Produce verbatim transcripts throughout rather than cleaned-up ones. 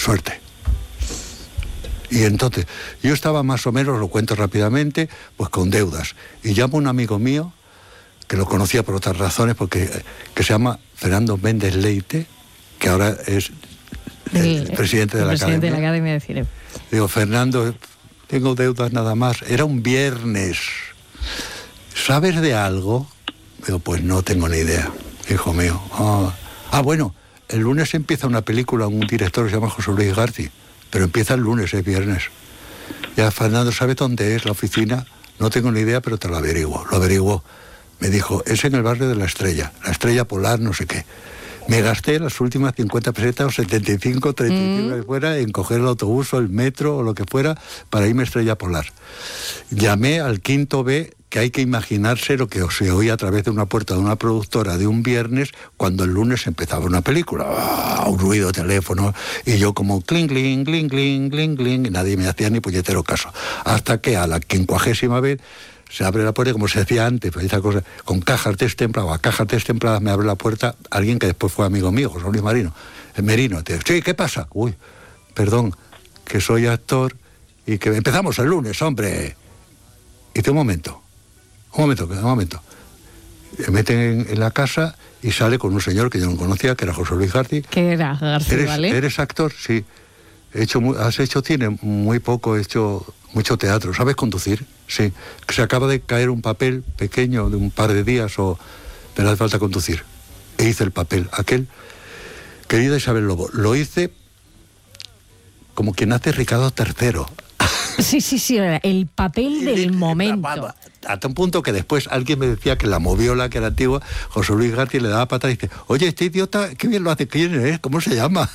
suerte. Y entonces, yo estaba más o menos, lo cuento rápidamente, pues con deudas. Y llamo a un amigo mío, que lo conocía por otras razones, porque que se llama Fernando Méndez Leite, que ahora es el, el presidente, de, el la presidente Academia. de la Academia de Cine. Digo, Fernando, tengo deudas nada más. Era un viernes. ¿Sabes de algo? Digo, pues no tengo ni idea, hijo mío. Ah, ah bueno, el lunes empieza una película, un director que se llama José Luis García. Pero empieza el lunes, es viernes. Ya, Fernando, ¿sabes dónde es la oficina? No tengo ni idea, pero te lo averiguo. Lo averiguo. Me dijo, es en el barrio de La Estrella, La Estrella Polar, no sé qué. Me gasté las últimas cincuenta pesetas o setenta y cinco, treinta y cinco mm. que fuera, en coger el autobús o el metro o lo que fuera para irme a Estrella Polar. Llamé al quinto B, que hay que imaginarse lo que se oía a través de una puerta de una productora de un viernes cuando el lunes empezaba una película. ¡Ah! Un ruido de teléfono y yo como cling, cling, cling, cling, cling, cling, y nadie me hacía ni puñetero caso. Hasta que a la quincuagésima vez se abre la puerta, como se decía antes, pues esa cosa, con cajas destempladas, a cajas destempladas me abre la puerta alguien que después fue amigo mío, José Luis Marino, el Merino. Te digo, sí, ¿qué pasa? Uy, perdón, que soy actor y que empezamos el lunes, hombre. Y dice, un momento, un momento, un momento. Me meten en, en la casa y sale con un señor que yo no conocía, que era José Luis García. ¿Qué era García, ¿Eres, vale? ¿Eres actor? Sí. He hecho, ¿has hecho cine? Muy poco, he hecho mucho teatro. ¿Sabes conducir? Sí. Que se acaba de caer un papel pequeño de un par de días o me hace falta conducir. E hice el papel. Aquel, querida Isabel Lobo, lo hice como quien hace Ricardo tercero. Sí, sí, sí, el papel del momento. Hasta un punto que después alguien me decía que la moviola, que era antigua, José Luis García le daba patada y dice, oye, este idiota, qué bien lo hace, ¿quién es? ¿Cómo se llama?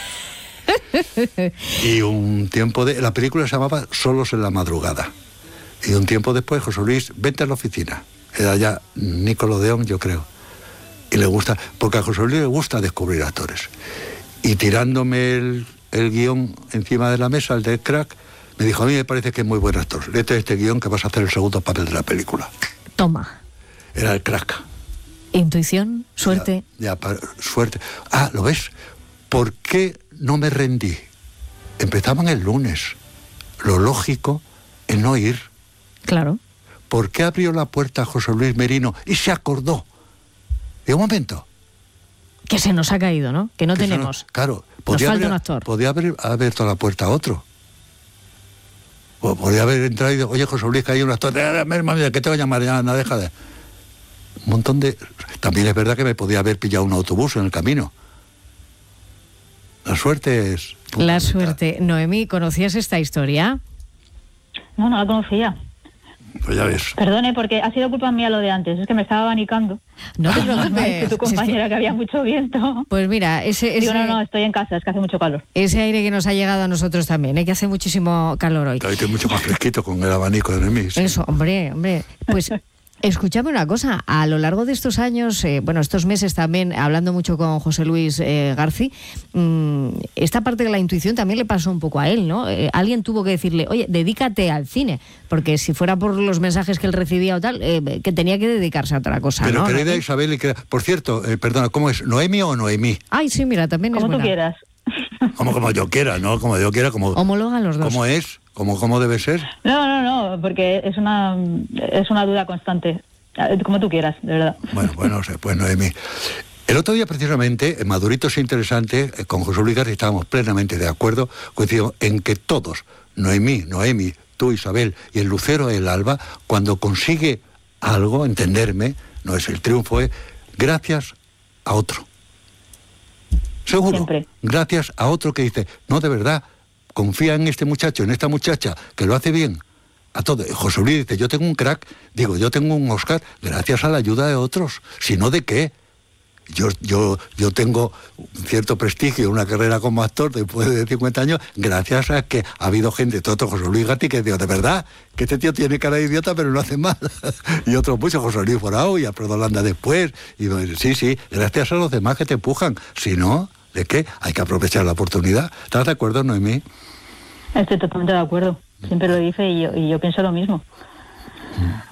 Y un tiempo de... La película se llamaba Solos en la madrugada. Y un tiempo después, José Luis, vente a la oficina. Era ya Nickelodeon, yo creo. Y le gusta... Porque a José Luis le gusta descubrir actores. Y tirándome el, el guión encima de la mesa, el de Crack, me dijo, a mí me parece que es muy buen actor. Léete este guión que vas a hacer el segundo papel de la película. Toma. Era el Crack. Intuición, suerte. Ya, ya para, suerte. Ah, ¿lo ves? ¿Por qué no me rendí? Empezaban el lunes. Lo lógico es no ir. Claro. ¿Por qué abrió la puerta a José Luis Merino y se acordó? De un momento. Que se nos ha caído, ¿no? Que no que tenemos. No, claro. Podía nos falta haber, un actor. Podía haber abierto la puerta a otro. O podía haber entrado y dicho, oye, José Luis, que hay un actor. ¿Qué te voy a llamar? Ya, no, deja de... Un montón de... También es verdad que me podía haber pillado un autobús en el camino. La suerte es... La suerte. Noemí, ¿conocías esta historia? No, no la conocía. Pues ya ves. Perdone, porque ha sido culpa mía lo de antes, es que me estaba abanicando. No te preocupes. Que tu compañera, que había mucho viento. Pues mira, ese... ese... Digo, no, no, estoy en casa, es que hace mucho calor. Ese aire que nos ha llegado a nosotros también, ¿eh? Que hace muchísimo calor hoy. Claro, estoy mucho más fresquito con el abanico de mí. Sí. Eso, hombre, hombre. Pues... Escúchame una cosa, a lo largo de estos años, eh, bueno, estos meses también, hablando mucho con José Luis eh, García, mmm, esta parte de la intuición también le pasó un poco a él, ¿no? Eh, alguien tuvo que decirle, oye, dedícate al cine, porque si fuera por los mensajes que él recibía o tal, eh, que tenía que dedicarse a otra cosa, Pero ¿no? querida Isabel, y que, por cierto, eh, perdona, ¿cómo es? ¿Noemi o Noemí? Ay, sí, mira, también es buena. Como tú quieras. Como, como yo quiera, ¿no? Como yo quiera, como... Homologan los dos. ¿Cómo es? ¿Cómo, cómo debe ser? No, no, no, porque es una, es una duda constante. Como tú quieras, de verdad. Bueno, bueno, pues Noemí. El otro día, precisamente, en Madurito es interesante, con José Luis García estábamos plenamente de acuerdo, coincidimos en que todos, Noemí, Noemi, tú, Isabel, y el Lucero, el Alba, cuando consigue algo, entenderme, no es el triunfo, es gracias a otro. Seguro. Siempre. Gracias a otro que dice, no, de verdad, confía en este muchacho, en esta muchacha, que lo hace bien. A todo. José Luis dice, yo tengo un crack, digo, yo tengo un Oscar gracias a la ayuda de otros, si no, ¿de qué? Yo, yo, yo tengo cierto prestigio, una carrera como actor después de cincuenta años, gracias a que ha habido gente, todo otro José Luis Gatti, que digo, de verdad, que este tío tiene cara de idiota, pero no hace mal. Y otros muchos, José Luis Forao y Alfredo Holanda después. Y sí, sí, gracias a los demás que te empujan. Si no, ¿de qué? Hay que aprovechar la oportunidad. ¿Estás de acuerdo, Noemí? Estoy totalmente de acuerdo. Siempre lo dice y yo, y yo pienso lo mismo.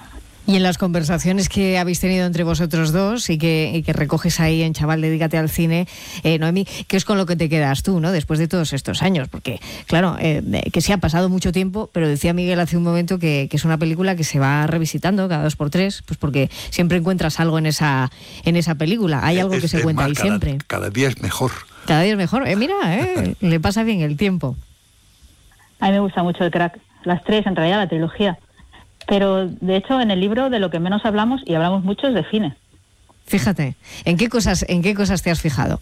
Y en las conversaciones que habéis tenido entre vosotros dos y que, y que recoges ahí en Chaval, dedícate al cine, eh, Noemí, ¿qué es con lo que te quedas tú, ¿no? Después de todos estos años? Porque, claro, eh, que sí ha pasado mucho tiempo, pero decía Miguel hace un momento que, que es una película que se va revisitando cada dos por tres, pues porque siempre encuentras algo en esa, en esa película. Hay algo es, que se es cuenta más, ahí cada, siempre. Cada día es mejor. Cada día es mejor. Eh, mira, eh, le pasa bien el tiempo. A mí me gusta mucho el Crack, las tres, en realidad la trilogía. Pero, de hecho, en el libro de lo que menos hablamos, y hablamos mucho, es de cine. Fíjate, ¿en qué cosas, en qué cosas te has fijado?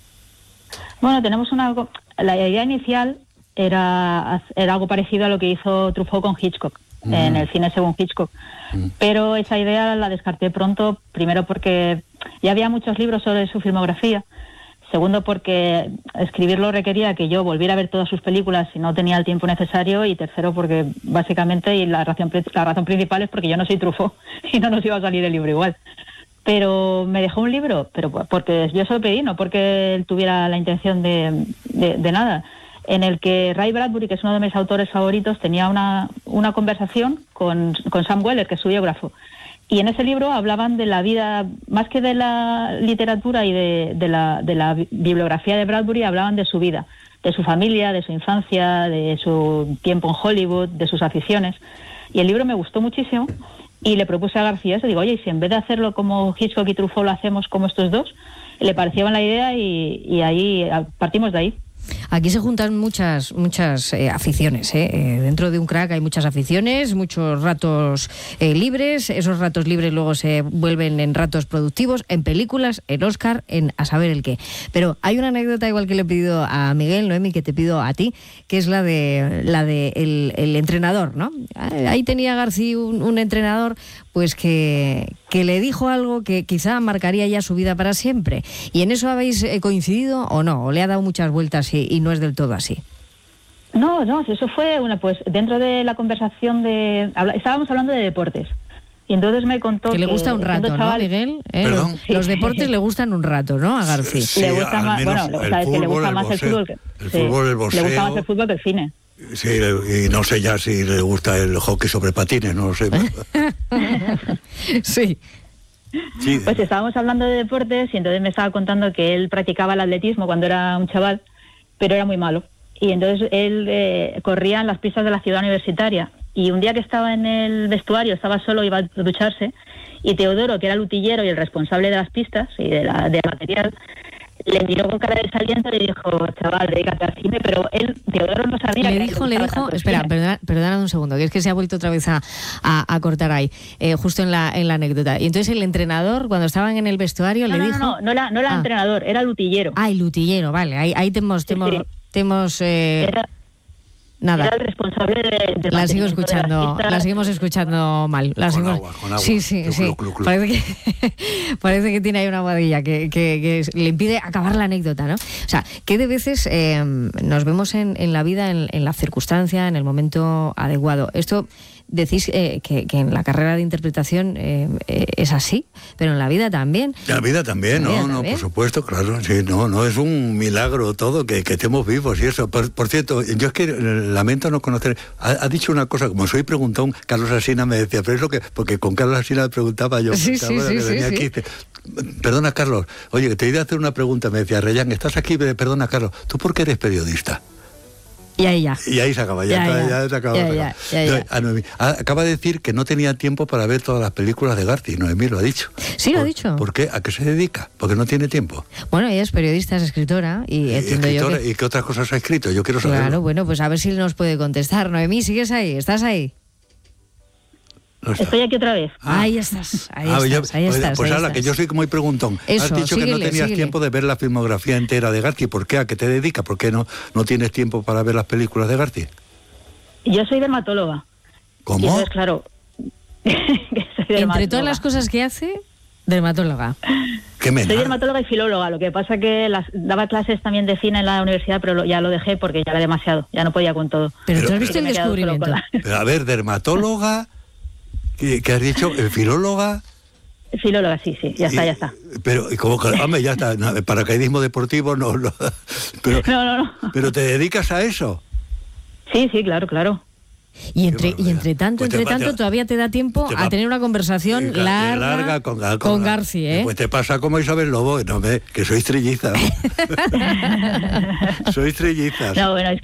Bueno, tenemos una... La idea inicial era, era algo parecido a lo que hizo Truffaut con Hitchcock, mm. en el cine según Hitchcock. Mm. Pero esa idea la descarté pronto, primero porque ya había muchos libros sobre su filmografía, segundo porque escribirlo requería que yo volviera a ver todas sus películas y no tenía el tiempo necesario, y tercero porque básicamente, y la razón, la razón principal es porque yo no soy Truffaut y no nos iba a salir el libro igual. Pero me dejó un libro, pero porque yo se lo pedí, no porque él tuviera la intención de, de, de nada, en el que Ray Bradbury, que es uno de mis autores favoritos, tenía una, una conversación con, con Sam Weller, que es su biógrafo. Y en ese libro hablaban de la vida, más que de la literatura y de, de, la, de la bibliografía de Bradbury, hablaban de su vida, de su familia, de su infancia, de su tiempo en Hollywood, de sus aficiones. Y el libro me gustó muchísimo y le propuse a García eso. Digo, oye, ¿y si en vez de hacerlo como Hitchcock y Truffaut lo hacemos como estos dos? Le pareció la idea y, y ahí partimos de ahí. Aquí se juntan muchas muchas eh, aficiones, ¿eh? Eh, dentro de un Crack hay muchas aficiones, muchos ratos eh, libres. Esos ratos libres luego se vuelven en ratos productivos, en películas, en Oscar, en a saber el qué. Pero hay una anécdota, igual que le he pedido a Miguel, Noemí, que te pido a ti, que es la de la de el, el entrenador, ¿no? Ahí tenía García un, un entrenador pues que, que le dijo algo que quizá marcaría ya su vida para siempre. ¿Y en eso habéis coincidido o no? ¿O le ha dado muchas vueltas y, y no es del todo así? No, no, eso fue una, pues dentro de la conversación de... Habla, estábamos hablando de deportes. Y entonces me contó que... Que le gusta un rato, ¿no, chaval, Miguel? ¿Eh? Los, sí. los deportes le gustan un rato, ¿no, a García? Sí, le gusta más, bueno, o sea, es que le gusta más el fútbol que el sí, fútbol, el boxeo. Le gusta más el fútbol que el cine. Sí, y no sé ya si le gusta el hockey sobre patines, no lo sé. Sí. Sí. Pues estábamos hablando de deportes y entonces me estaba contando que él practicaba el atletismo cuando era un chaval, pero era muy malo. Y entonces él eh, corría en las pistas de la ciudad universitaria. Y un día que estaba en el vestuario, estaba solo, iba a ducharse, y Teodoro, que era el utillero y el responsable de las pistas y de la, del material, le miró con cara de desaliento y le dijo, chaval, dedícate al cine, pero él, Teodoro, no sabía. Le dijo, le dijo, espera, perdona, perdona un segundo, que es que se ha vuelto otra vez a, a, a cortar ahí, eh, justo en la en la anécdota. Y entonces el entrenador, cuando estaban en el vestuario, no, le no, dijo... No, no, no era, no era ah. entrenador, era el utillero. Ah, el utillero, vale, ahí, ahí te hemos... Te hemos, sí, sí. Te hemos eh... era, Nada. Era el responsable de, de la sigo escuchando, la seguimos escuchando mal. La con, seguimos... agua, con agua, sí, sí, cluc, sí. Cluc, cluc, cluc. Parece que parece que tiene ahí una guadilla que, que, que le impide acabar la anécdota, ¿no? O sea, que de veces eh, nos vemos en, en la vida, en, en la circunstancia, en el momento adecuado. Esto decís eh, que, que en la carrera de interpretación eh, eh, es así, pero en la vida también. En la vida también, la no, vida no, también. por supuesto, claro, sí, no, no es un milagro todo que, que estemos vivos y eso. Por, por cierto, yo es que lamento no conocer. Ha, ha dicho una cosa, como soy preguntón, Carlos Alsina me decía, pero es lo que, porque con Carlos Alsina me preguntaba yo. Sí, sí, sí, sí, venía sí. Aquí, te, perdona, Carlos, oye, que te iba a hacer una pregunta, me decía, Reyán, estás aquí, perdona, Carlos, ¿tú por qué eres periodista? Y ahí ya. Y ahí se acaba, ya, ya, ya, ya, ya se acaba. ya, se ya, acaba. ya, ya. A Noemí, acaba de decir que no tenía tiempo para ver todas las películas de García, Noemí lo ha dicho. Sí, lo ha ¿Por, dicho. ¿Por qué? ¿A qué se dedica? Porque no tiene tiempo. Bueno, ella es periodista, es escritora y entiendo escritora, yo que... ¿Y qué otras cosas ha escrito? Yo quiero saberlo. Claro, bueno, pues a ver si nos puede contestar. Noemí, ¿sigues ahí? ¿Estás ahí? No está. Estoy aquí otra vez. Ah. Ahí estás, ahí Ah, estás, yo, ahí pues, estás. Pues ahí ahora, estás. que yo soy muy preguntón. Eso, Has dicho síguele, que no tenías síguele. tiempo de ver la filmografía entera de García. ¿Por qué? ¿A qué te dedicas? ¿Por qué no, no tienes tiempo para ver las películas de García? Yo soy dermatóloga. ¿Cómo? Y entonces, claro, que soy dermatóloga. Entre todas las cosas que hace, dermatóloga. ¿Qué me Soy dermatóloga y filóloga, lo que pasa que las, daba clases también de cine en la universidad, pero lo, ya lo dejé porque ya era demasiado, ya no podía con todo. Pero, Pero- tú has visto el Me he quedado solo descubrimiento. con la- Pero, a ver, dermatóloga, ¿qué, qué has dicho? Eh, ¿Filóloga? Filóloga, sí, sí, ya está, Y- ya está. Pero, y como que, hombre, ya está, no, paracaidismo deportivo, no, no. Pero, No, no, no. pero te dedicas a eso. Sí, sí, claro, claro. Y entre, y entre tanto, pues entre te, tanto, te, todavía te da tiempo te a va, tener una conversación larga, larga, larga con, con, con Garci, ¿eh? Pues te pasa como Isabel Lobo, no me, que sois trillizas. Sois trillizas. No, bueno, es